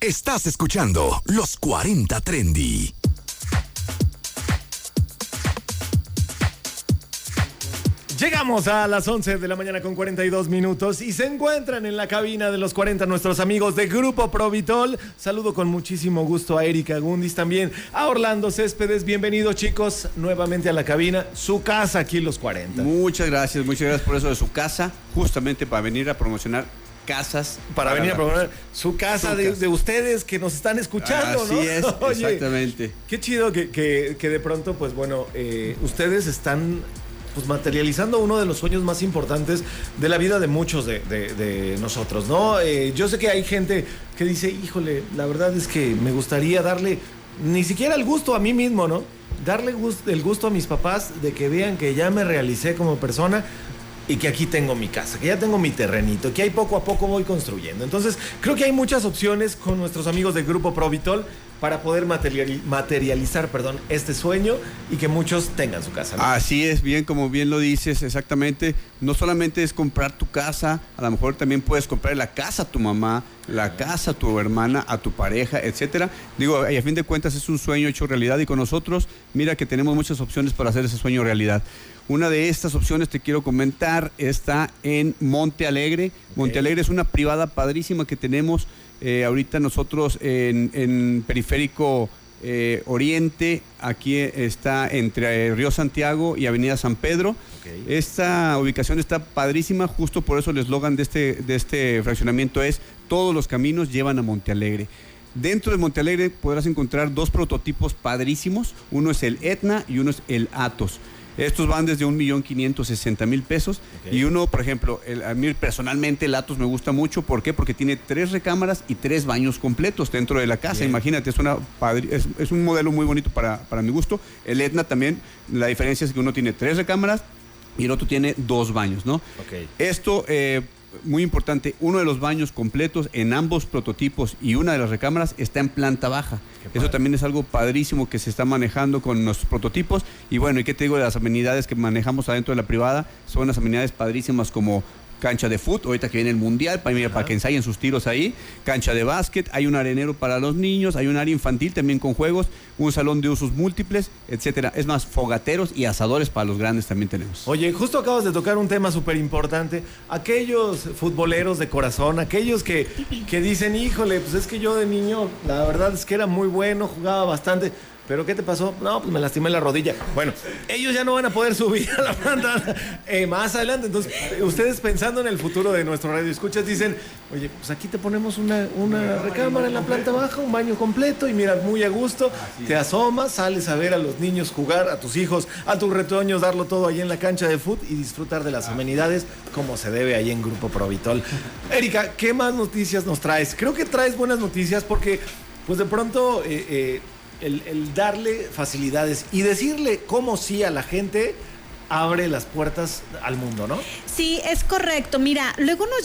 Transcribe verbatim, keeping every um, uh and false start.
Estás escuchando Los cuarenta Trendy. Llegamos a las once de la mañana con cuarenta y dos minutos y se encuentran en la cabina de los cuarenta nuestros amigos de Grupo Provitol. Saludo con muchísimo gusto a Erika Gundis, también a Orlando Céspedes. Bienvenidos, chicos, nuevamente a la cabina. Su casa aquí, los cuarenta. Muchas gracias, muchas gracias por eso de su casa, justamente para venir a promocionar casas. Para, para venir la, a promover su casa, su de, casa. de ustedes que nos están escuchando, Así ¿no? es, Oye, exactamente. Qué chido que, que, que de pronto, pues bueno, eh, ustedes están... pues materializando uno de los sueños más importantes de la vida de muchos de, de, de nosotros, ¿no? Eh, yo sé que hay gente que dice, híjole, la verdad es que me gustaría darle ni siquiera el gusto a mí mismo, ¿no? Darle gust- el gusto a mis papás de que vean que ya me realicé como persona y que aquí tengo mi casa, que ya tengo mi terrenito, que ahí poco a poco voy construyendo. Entonces, creo que hay muchas opciones con nuestros amigos del Grupo Provitol para poder material, materializar perdón, este sueño y que muchos tengan su casa, ¿no? Así es, bien, como bien lo dices, exactamente. No solamente es comprar tu casa, a lo mejor también puedes comprar la casa a tu mamá, la casa a tu hermana, a tu pareja, etcétera. Digo, y a fin de cuentas es un sueño hecho realidad y con nosotros, mira que tenemos muchas opciones para hacer ese sueño realidad. Una de estas opciones te quiero comentar, está en Monte Alegre. Okay. Monte Alegre es una privada padrísima que tenemos eh, ahorita nosotros en, en Periférico eh, Oriente. Aquí está entre eh, Río Santiago y Avenida San Pedro. Okay. Esta ubicación está padrísima, justo por eso el eslogan de este, de este fraccionamiento es: todos los caminos llevan a Monte Alegre. Dentro de Monte Alegre podrás encontrar dos prototipos padrísimos, uno es el Etna y uno es el Atos. Estos van desde un millón quinientos sesenta mil pesos. Okay. Y uno, por ejemplo, el, a mí personalmente el Atos me gusta mucho. ¿Por qué? Porque tiene tres recámaras y tres baños completos dentro de la casa. Bien. Imagínate, es, una padri- es, es un modelo muy bonito para, para mi gusto. El Etna también, la diferencia es que uno tiene tres recámaras y el otro tiene dos baños, ¿no? Okay. Esto... Eh, muy importante, uno de los baños completos en ambos prototipos y una de las recámaras está en planta baja. Eso también es algo padrísimo que se está manejando con nuestros prototipos. Y bueno, ¿y qué te digo de las amenidades que manejamos adentro de la privada? Son las amenidades padrísimas como cancha de fútbol, ahorita que viene el mundial, para, para que ensayen sus tiros ahí, cancha de básquet, hay un arenero para los niños, hay un área infantil también con juegos, un salón de usos múltiples, etcétera. Es más, fogateros y asadores para los grandes también tenemos. Oye, justo acabas de tocar un tema súper importante. Aquellos futboleros de corazón, aquellos que, que dicen, híjole, pues es que yo de niño, la verdad es que era muy bueno, jugaba bastante. ¿Pero qué te pasó? No, pues me lastimé la rodilla. Bueno, ellos ya no van a poder subir a la planta eh, más adelante. Entonces, ustedes pensando en el futuro de nuestro radio escuchas, dicen, oye, pues aquí te ponemos una, una recámara en la planta baja, un baño completo y mira, muy a gusto, te asomas, sales a ver a los niños jugar, a tus hijos, a tus retoños, darlo todo ahí en la cancha de fútbol y disfrutar de las amenidades como se debe ahí en Grupo Provitol. Erika, ¿qué más noticias nos traes? Creo que traes buenas noticias porque, pues de pronto... Eh, eh, El, el darle facilidades y decirle cómo sí a la gente abre las puertas al mundo, ¿no? Sí, es correcto. Mira, luego nos